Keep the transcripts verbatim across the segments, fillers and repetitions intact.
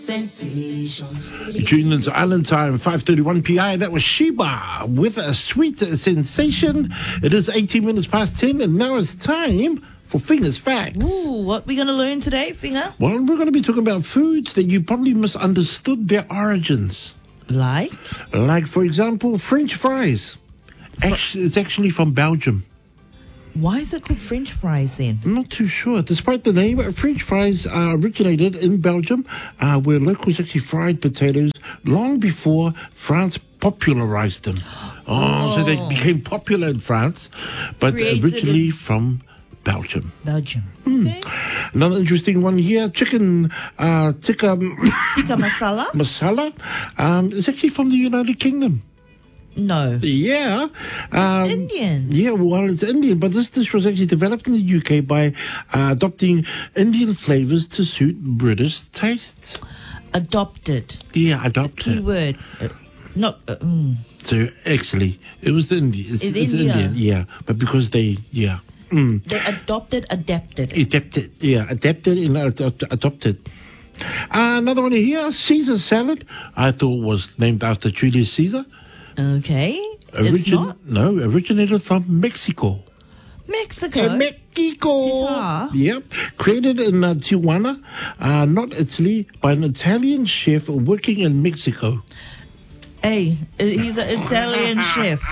Sensation. You tuned into Island Time, five thirty-one P I. That was Sheba with a sweet sensation. It is eighteen minutes past ten, and now it's time for Finger's Facts. Ooh, what we going to learn today, Finger? Well, we're going to be talking about foods that you probably misunderstood their origins. Like? Like, for example, French fries. Actually, it's actually from Belgium. Why is it called French fries then? I'm not too sure. Despite the name, French fries uh, originated in Belgium, uh, where locals actually fried potatoes long before France popularized them. Oh, oh. So they became popular in France, but Created originally in from Belgium. Belgium. Hmm. Okay. Another interesting one here, chicken uh, tikka, Tikka masala? masala. Um, it's actually from the United Kingdom. No. Yeah. Um, It's Indian. Yeah, well, it's Indian, but this dish was actually developed in the U K by uh, adopting Indian flavors to suit British tastes. Adopted. Yeah, adopted. Keyword. Uh, not. Uh, mm. So, actually, it was the Indian. It's, It's it's India. Indian, yeah. But because they, yeah. Mm. They adopted, adapted. Adapted, yeah, adapted and ad- adopted. Uh, another one here, Caesar salad. I thought was named after Julius Caesar. Okay. It's Origin- not? No, originated from Mexico. Mexico. Uh, Mexico. Caesar. Yep. Created in uh, Tijuana, uh, not Italy, by an Italian chef working in Mexico. Hey, he's an Italian chef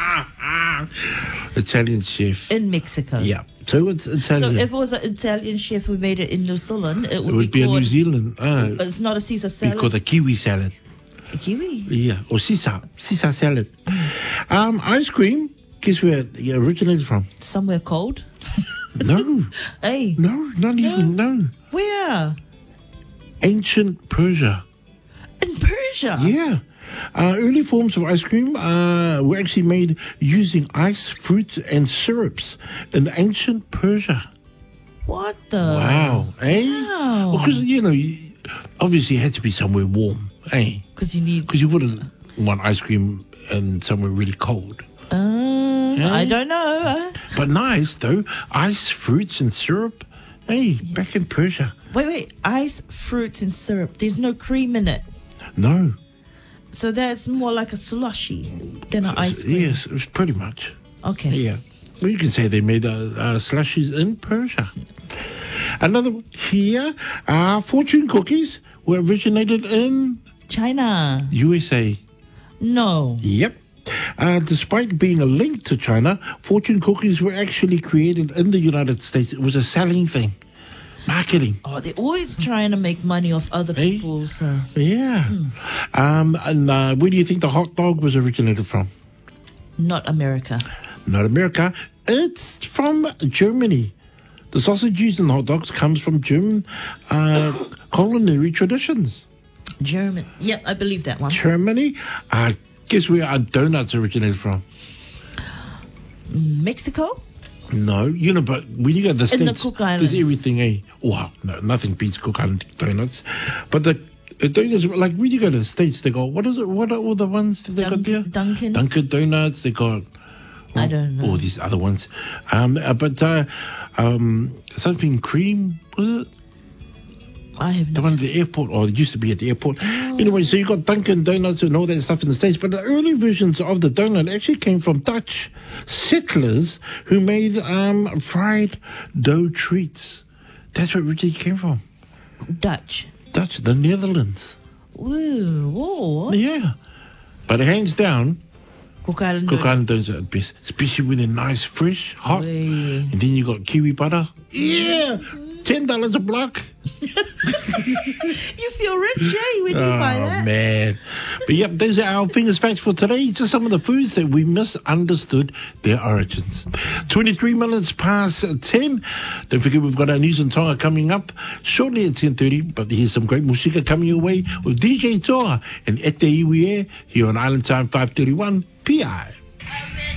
Italian chef. in Mexico. Yeah. So it's So Italian. if it was an Italian chef who made it in New Zealand, it would, it would be, a called, New Zealand. Uh, It's not a Caesar be salad. called a kiwi salad. A kiwi. Yeah. Or Caesar. Caesar salad. Um, ice cream. Guess where it originated from? Somewhere cold. No. Hey. No, not even, no. Where? Ancient Persia. In Persia. Yeah. Uh, early forms of ice cream uh, were actually made using ice, fruits, and syrups in ancient Persia. What the? Wow. Eh? Wow. Well, because, you know, you, obviously it had to be somewhere warm, eh? Because you need. Because you wouldn't want ice cream in somewhere really cold. Uh, Yeah. I don't know. Uh, But nice, though. Ice, fruits, and syrup. Hey, back in Persia. wait, wait. Ice, fruits, and syrup. There's no cream in it. No. So that's more like a slushy than an ice cream. Yes, it was pretty much. Okay. Yeah. Well, you can say they made uh, uh, slushies in Persia. Another one here, uh, fortune cookies were originated in China. U S A. No. Yep. Uh, despite being a link to China, fortune cookies were actually created in the United States. It was a selling thing, marketing. Oh, they're always trying to make money off other Hey. people's. Uh, Yeah. Um, and uh, where do you think the hot dog was originated from? not America. Not America. It's from Germany. The sausage used in hot dogs comes from German uh, culinary traditions. German. Yep, I believe that one. Germany. Uh, guess where our donuts originated from? Mexico? No, you know, but when you go to the In the States, Cook there's Islands. everything, eh? Wow, no, nothing beats Cook Island donuts. But the, the donuts, like when you go to the States, they go, what is it? What are all the ones that they got Dunk- there? Dunkin'? Dunkin' Donuts, they got... I don't know. All these other ones. Um, uh, but uh, um, something cream, was it? I have The no. one at the airport, or it used to be at the airport. Anyway, so you got Dunkin' Donuts and all that stuff in the States, but the early versions of the donut actually came from Dutch settlers who made um, fried dough treats. That's where it originally came from. Dutch. Dutch, the Netherlands. Woo, whoa. Yeah. But hands down, Cook Island. Cook donuts. Island donuts are the best, especially when they're nice, fresh, hot. Hey. And then you got kiwi butter. Yeah! ten dollars a block. You feel rich, eh, when you buy Oh, that? man. But yep, those are our Fingers Facts for today. Just some of the foods that we misunderstood their origins. twenty-three minutes past ten. Don't forget we've got our news and Tonga coming up shortly at ten thirty. But here's some great musika coming your way with D J Toa and Ete Iwie here on Island Time five thirty-one P I.